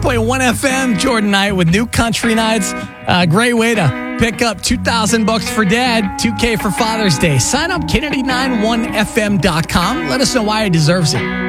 91.1 FM, Jordan Knight with New Country Nights. Great way to pick up $2,000 for Dad, $2K for Father's Day. Sign up, Kennedy91fm.com. Let us know why he deserves it.